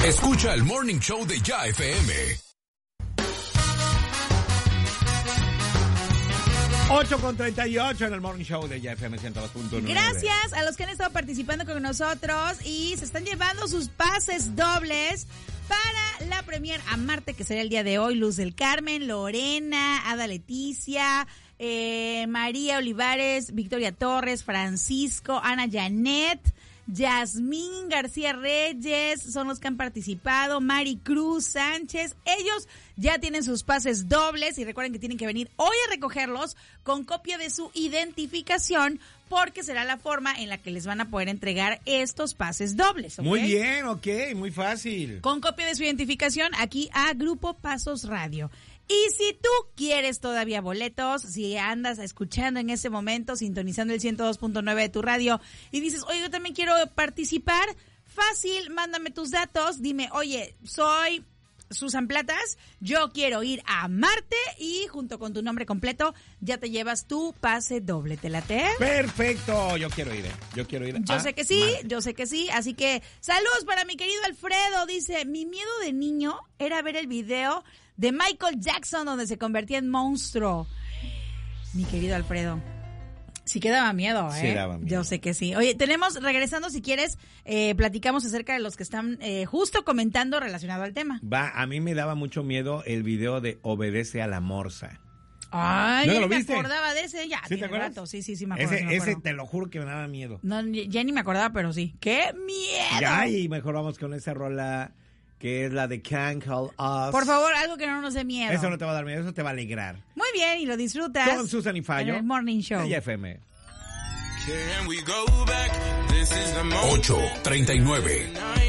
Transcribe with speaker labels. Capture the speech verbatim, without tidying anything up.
Speaker 1: Escucha el Morning Show de Ya F M.
Speaker 2: ocho con treinta y ocho en el Morning Show de Ya F M ciento dos punto nueve.
Speaker 3: Gracias a los que han estado participando con nosotros y se están llevando sus pases dobles para la premier Amarte, que será el día de hoy. Luz del Carmen, Lorena, Ada Leticia, eh, María Olivares, Victoria Torres, Francisco, Ana Janet, Yasmín García Reyes son los que han participado, Mari Cruz Sánchez. Ellos ya tienen sus pases dobles y recuerden que tienen que venir hoy a recogerlos con copia de su identificación, porque será la forma en la que les van a poder entregar estos pases dobles, ¿okay?
Speaker 2: Muy bien, ok, muy fácil.
Speaker 3: Con copia de su identificación aquí a Grupo Pasos Radio. Y si tú quieres todavía boletos, si andas escuchando en ese momento, sintonizando el ciento dos punto nueve de tu radio y dices, oye, yo también quiero participar, fácil, mándame tus datos, dime, oye, soy Susan Platas, yo quiero ir a Marte, y junto con tu nombre completo ya te llevas tu pase doble. ¿Te late?
Speaker 2: Perfecto, yo quiero ir, ¿eh? yo quiero ir.
Speaker 3: Yo
Speaker 2: a
Speaker 3: sé que sí,
Speaker 2: Marte.
Speaker 3: yo sé que sí, así que saludos para mi querido Alfredo. Dice, mi miedo de niño era ver el video de Michael Jackson donde se convertía en monstruo. Mi querido Alfredo, sí que daba miedo, ¿eh?
Speaker 2: Sí daba miedo.
Speaker 3: Yo sé que sí. Oye, tenemos, regresando, si quieres, eh, platicamos acerca de los que están eh, justo comentando relacionado al tema.
Speaker 2: Va, a mí me daba mucho miedo el video de Obedece a la Morsa.
Speaker 3: Ay,
Speaker 2: ¿No
Speaker 3: ya
Speaker 2: lo
Speaker 3: me
Speaker 2: viste?
Speaker 3: acordaba de ese, ya.
Speaker 2: ¿Sí
Speaker 3: tiene
Speaker 2: te acuerdas?
Speaker 3: rato. Sí, sí, sí, me acuerdo.
Speaker 2: Ese,
Speaker 3: sí me
Speaker 2: ese
Speaker 3: acuerdo.
Speaker 2: te lo juro que me daba miedo.
Speaker 3: No, ya ni me acordaba, pero sí. ¡Qué miedo!
Speaker 2: Ya, y mejor vamos con esa rola que es la de Can't Call Us.
Speaker 3: Por favor, algo que no nos dé miedo.
Speaker 2: Eso no te va a dar miedo, eso te va a alegrar.
Speaker 3: Muy bien, y lo disfrutas.
Speaker 2: Con Susan y Fallo.
Speaker 3: En el Morning Show.
Speaker 2: De Ya F M.
Speaker 1: ocho treinta y nueve.